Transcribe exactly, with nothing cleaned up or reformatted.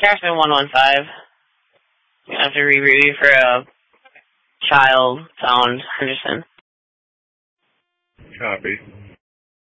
Garrison one one five. You have to reroute you for a child found Henderson. Copy.